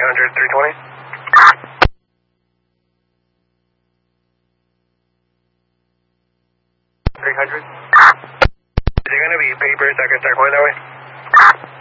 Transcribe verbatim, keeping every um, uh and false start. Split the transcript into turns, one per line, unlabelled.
hundred, three twenty. three hundred. Is there going to be papers I can start going that way?